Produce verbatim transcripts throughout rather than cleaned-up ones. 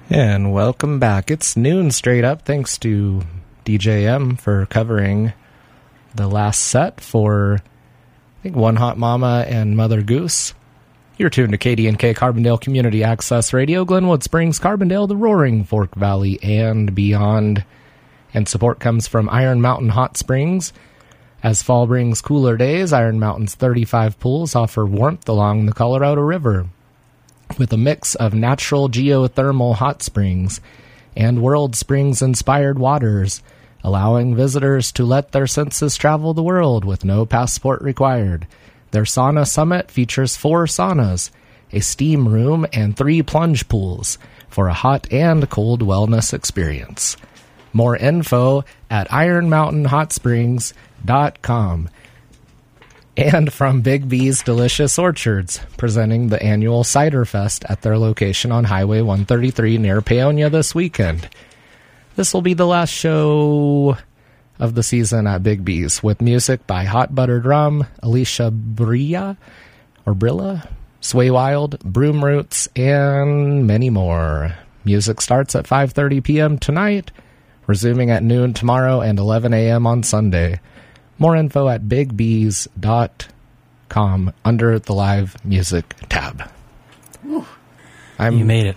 And welcome back. It's noon straight up. Thanks to D J M for covering the last set for, I think, One Hot Mama and Mother Goose. You're tuned to K D N K Carbondale Community Access Radio, Glenwood Springs, Carbondale, the Roaring Fork Valley, and beyond. And support comes from Iron Mountain Hot Springs. As fall brings cooler days, Iron Mountain's thirty-five pools offer warmth along the Colorado River, with a mix of natural geothermal hot springs and World Springs-inspired waters, allowing visitors to let their senses travel the world with no passport required. Their sauna summit features four saunas, a steam room, and three plunge pools for a hot and cold wellness experience. More info at iron mountain hot springs dot com. And from Big B's Delicious Orchards, presenting the annual Cider Fest at their location on Highway one thirty-three near Paonia this weekend. This will be the last show of the season at Big B's, with music by Hot Buttered Rum, Alicia Brilla, or Brilla, Sway Wild, Broom Roots, and many more. Music starts at five thirty p.m. tonight, resuming at noon tomorrow and eleven a.m. on Sunday. More info at big bees dot com under the live music tab. I'm, you made it.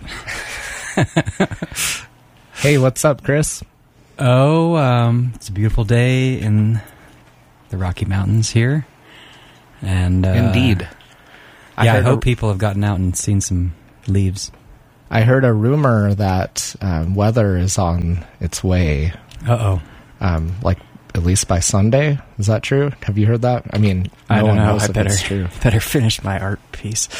Hey, what's up, Chris? Oh, um, it's a beautiful day in the Rocky Mountains here. And uh, Indeed. Yeah, I, I hope a, people have gotten out and seen some leaves. I heard a rumor that um, weather is on its way. Uh-oh. Um, like, at least by Sunday. Is that true? Have you heard that? I mean, no I don't one know. knows I if better, it's true. better finish my art piece.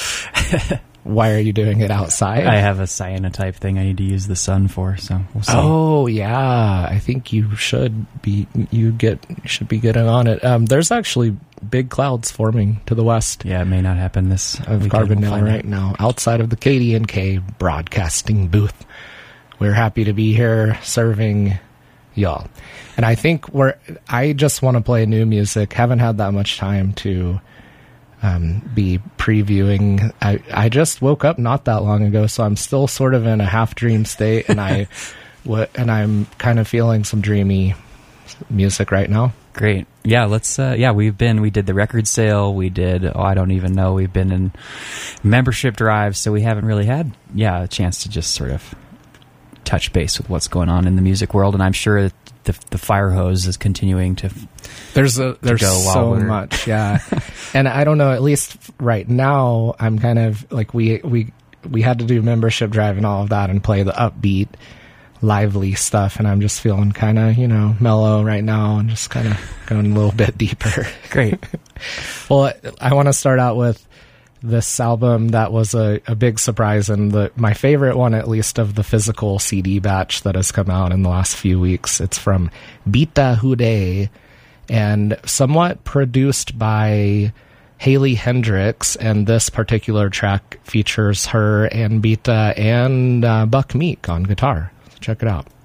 Why are you doing it outside? I have a cyanotype thing I need to use the sun for, so we'll see. Oh, yeah. I think you should be you get you should be getting on it. Um, there's actually big clouds forming to the west. Yeah, it may not happen this of weekend. Carbondale we'll right it. now, outside of the K D N K broadcasting booth. We're happy to be here serving y'all. And I think we're I just want to play new music. Haven't had that much time to um, be previewing. I, I just woke up not that long ago, so I'm still sort of in a half dream state, and I what and I'm kind of feeling some dreamy music right now. Great. Yeah, let's uh, yeah, we've been we did the record sale, we did oh I don't even know, we've been in membership drives, so we haven't really had yeah, a chance to just sort of touch base with what's going on in the music world, and I'm sure that the the fire hose is continuing to there's a there's so much yeah and I don't know, at least right now I'm kind of like we we we had to do membership drive and all of that and play the upbeat lively stuff, and I'm just feeling kind of, you know, mellow right now and just kind of going a little bit deeper. Great. Well, I want to start out with this album that was a, a big surprise, and the my favorite one, at least, of the physical C D batch that has come out in the last few weeks. It's from Bita Hude, and somewhat produced by Haley Hendricks, and this particular track features her and Bita and uh, Buck Meek on guitar. So check it out.